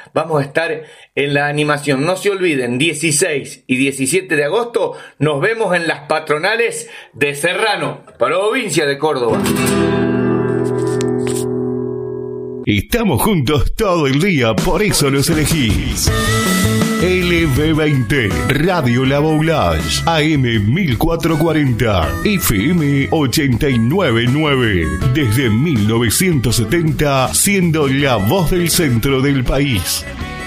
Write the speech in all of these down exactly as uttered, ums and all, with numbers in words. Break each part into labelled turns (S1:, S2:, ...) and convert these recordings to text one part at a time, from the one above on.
S1: vamos a estar en la animación. No se olviden, dieciséis y diecisiete de agosto nos vemos en las patronales de Serrano, provincia de Córdoba.
S2: Estamos juntos todo el día, por eso los elegís. L V veinte, Radio La Boulage, A M mil cuatrocientos cuarenta, F M ochenta y nueve punto nueve. Desde mil novecientos setenta, siendo la voz del centro del país.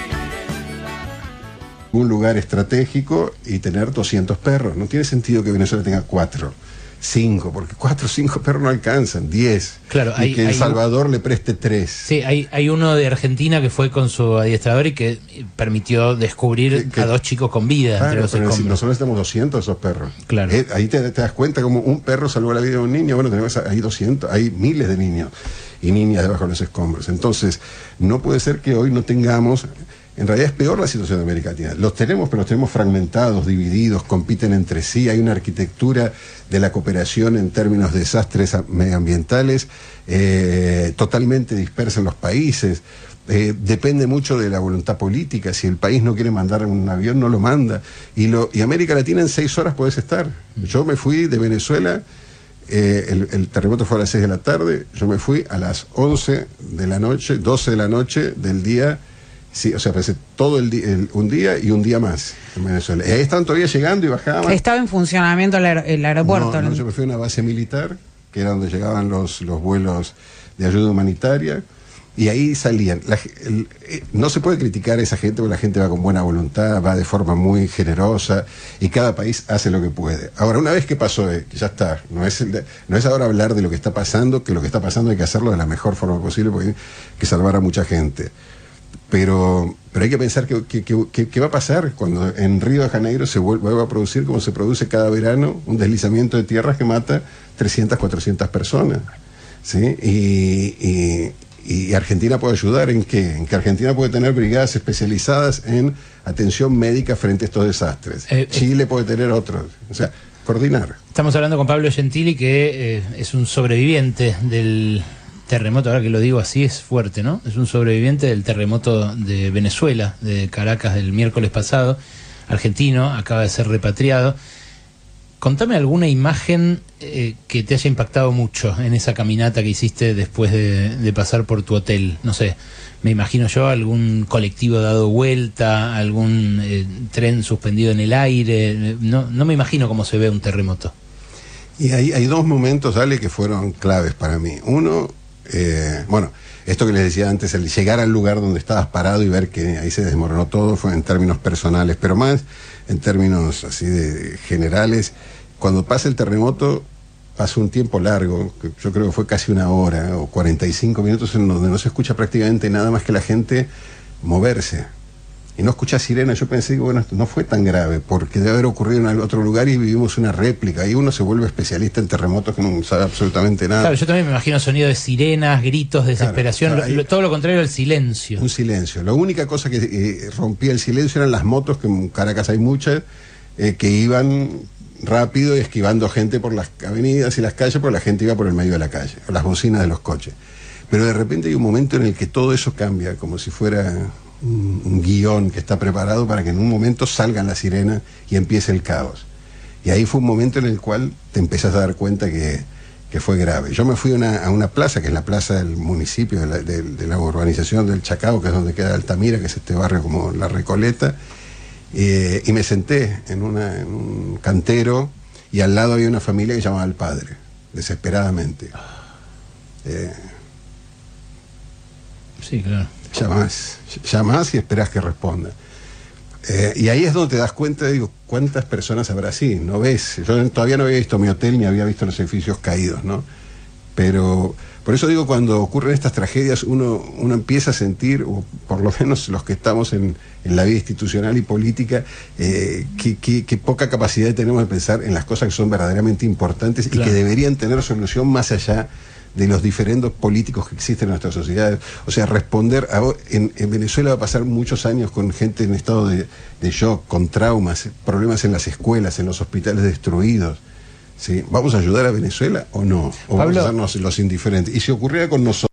S3: Un lugar estratégico y tener doscientos perros. No tiene sentido que Venezuela tenga cuatro. Cinco, porque cuatro o cinco perros no alcanzan, diez.
S4: Claro,
S3: y
S4: hay,
S3: que El
S4: hay
S3: Salvador
S4: un...
S3: le preste tres.
S4: Sí, hay, hay uno de Argentina que fue con su adiestrador y que permitió descubrir que, que... a dos chicos con vida.
S3: Claro,
S4: entre los
S3: pero
S4: escombros.
S3: Nosotros tenemos doscientos de esos perros.
S4: Claro.
S3: Eh, ahí te, te das cuenta como un perro salvó la vida de un niño. Bueno, tenemos ahí doscientos, hay miles de niños y niñas debajo de los escombros. Entonces, no puede ser que hoy no tengamos... En realidad es peor la situación de América Latina. Los tenemos, pero los tenemos fragmentados, divididos, compiten entre sí. Hay una arquitectura de la cooperación en términos de desastres medioambientales eh, totalmente dispersa en los países. Eh, depende mucho de la voluntad política. Si el país no quiere mandar un avión, no lo manda. Y, lo, y América Latina en seis horas puedes estar. Yo me fui de Venezuela, eh, el, el terremoto fue a las seis de la tarde, yo me fui a las once de la noche, doce de la noche del día. Sí, o sea, pasé todo el día, el, un día y un día más en Venezuela. Y ahí estaban todavía llegando y bajaban.
S5: Estaba en funcionamiento el, aer el aeropuerto.
S3: No, no, yo me fui a una base militar, que era donde llegaban los, los vuelos de ayuda humanitaria, y ahí salían. La, el, eh, no se puede criticar a esa gente, porque la gente va con buena voluntad, va de forma muy generosa, y cada país hace lo que puede. Ahora, una vez que pasó, eh, que ya está, no es, el de, no es ahora hablar de lo que está pasando, que lo que está pasando hay que hacerlo de la mejor forma posible, porque hay que salvar a mucha gente. Pero, pero hay que pensar que, que, que, que va a pasar cuando en Río de Janeiro se vuelva a producir, como se produce cada verano, un deslizamiento de tierras que mata trescientas, cuatrocientas personas, ¿sí? Y, y, y Argentina puede ayudar en qué, en que Argentina puede tener brigadas especializadas en atención médica frente a estos desastres. Eh, Chile eh, puede tener otros, o sea, coordinar.
S4: Estamos hablando con Pablo Gentili, que eh, es un sobreviviente del terremoto, ahora que lo digo así es fuerte, ¿no? Es un sobreviviente del terremoto de Venezuela, de Caracas, del miércoles pasado, argentino, acaba de ser repatriado. Contame alguna imagen eh, que te haya impactado mucho en esa caminata que hiciste después de, de pasar por tu hotel. No sé, me imagino yo algún colectivo dado vuelta, algún eh, tren suspendido en el aire. No, no me imagino cómo se ve un terremoto.
S3: Y hay, hay dos momentos, Ale, que fueron claves para mí. Uno... Eh, bueno, esto que les decía antes, el llegar al lugar donde estabas parado y ver que ahí se desmoronó todo, fue en términos personales, pero más en términos así de generales. Cuando pasa el terremoto, pasa un tiempo largo, que yo creo que fue casi una hora o cuarenta y cinco minutos, en donde no se escucha prácticamente nada más que la gente moverse. Y no escuchás sirena. Yo pensé que bueno, esto no fue tan grave, porque debe haber ocurrido en otro lugar y vivimos una réplica. Y uno se vuelve especialista en terremotos que no sabe absolutamente nada.
S4: Claro, yo también me imagino sonido de sirenas, gritos, desesperación, claro, claro, lo, todo lo contrario al silencio.
S3: Un silencio. La única cosa que eh, rompía el silencio eran las motos, que en Caracas hay muchas, eh, que iban rápido y esquivando gente por las avenidas y las calles, porque la gente iba por el medio de la calle, o las bocinas de los coches. Pero de repente hay un momento en el que todo eso cambia, como si fuera... Un, un guión que está preparado para que en un momento salgan las sirenas y empiece el caos. Y ahí fue un momento en el cual te empezás a dar cuenta que, que fue grave. Yo me fui a una, a una plaza, que es la plaza del municipio, de la, de, de la urbanización del Chacao, que es donde queda Altamira, que es este barrio como La Recoleta, eh, y me senté en, una, en un cantero, y al lado había una familia que llamaba al padre, desesperadamente. Eh,
S4: sí, claro.
S3: Llamás, llamás y esperás que responda. Eh, y ahí es donde te das cuenta, digo, ¿cuántas personas habrá así? No ves, yo todavía no había visto mi hotel ni había visto los edificios caídos, ¿no? Pero, por eso digo, cuando ocurren estas tragedias, uno, uno empieza a sentir, o por lo menos los que estamos en, en la vida institucional y política, eh, que, que, que poca capacidad tenemos de pensar en las cosas que son verdaderamente importantes, claro, y que deberían tener solución más allá de los diferentes políticos que existen en nuestras sociedades. O sea, responder a, en, en Venezuela va a pasar muchos años con gente en estado de, de shock, con traumas, problemas en las escuelas, en los hospitales destruidos. ¿Sí? ¿Vamos a ayudar a Venezuela o no? ¿O
S4: Pablo,
S3: vamos a hacernos los indiferentes? Y si ocurriera con nosotros...